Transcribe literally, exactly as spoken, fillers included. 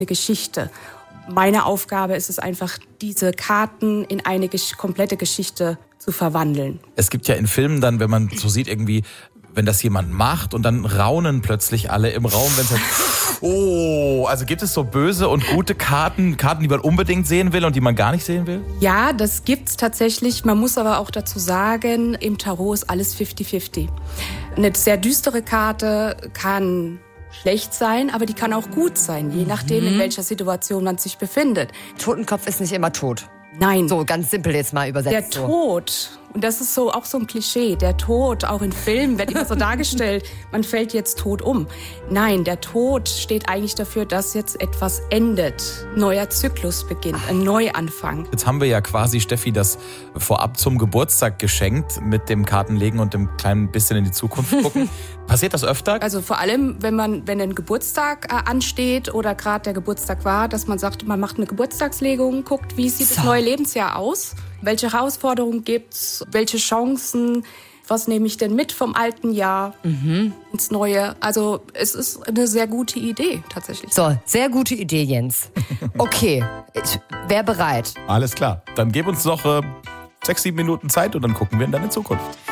eine Geschichte. Meine Aufgabe ist es einfach, diese Karten in eine gesch- komplette Geschichte zu verwandeln. Es gibt ja in Filmen dann, wenn man so sieht, irgendwie, wenn das jemand macht und dann raunen plötzlich alle im Raum, wenn es halt, oh, also gibt es so böse und gute Karten, Karten, die man unbedingt sehen will und die man gar nicht sehen will? Ja, das gibt's tatsächlich. Man muss aber auch dazu sagen, im Tarot ist alles fifty fifty. Eine sehr düstere Karte kann schlecht sein, aber die kann auch gut sein, je nachdem, in welcher Situation man sich befindet. Totenkopf ist nicht immer tot. Nein. So ganz simpel jetzt mal übersetzt. Der so. Tod, und das ist so auch so ein Klischee, der Tod, auch in Filmen wird immer so dargestellt, man fällt jetzt tot um. Nein, der Tod steht eigentlich dafür, dass jetzt etwas endet, neuer Zyklus beginnt, ein Neuanfang. Jetzt haben wir ja quasi Steffi das vorab zum Geburtstag geschenkt mit dem Kartenlegen und dem kleinen bisschen in die Zukunft gucken. Passiert das öfter? Also vor allem, wenn man, wenn ein Geburtstag äh, ansteht oder gerade der Geburtstag war, dass man sagt, man macht eine Geburtstagslegung, guckt, wie sieht So. das neue Lebensjahr aus, welche Herausforderungen gibt's, welche Chancen, was nehme ich denn mit vom alten Jahr mhm. ins neue. Also es ist eine sehr gute Idee tatsächlich. So, sehr gute Idee, Jens. Okay, ich wäre bereit. Alles klar. Dann gib uns noch äh, sechs, sieben Minuten Zeit und dann gucken wir in deine Zukunft.